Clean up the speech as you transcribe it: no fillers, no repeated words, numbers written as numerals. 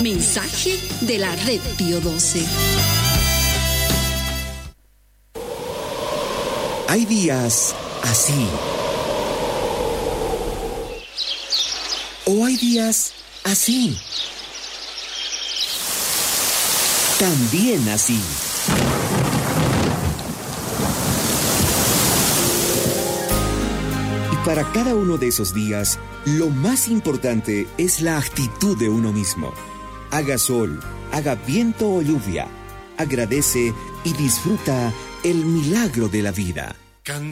Mensaje de la Red Pío XII. Hay días así. O hay días así. También así. Y para cada uno de esos días, lo más importante es la actitud de uno mismo. Haga sol, haga viento o lluvia. Agradece y disfruta el milagro de la vida.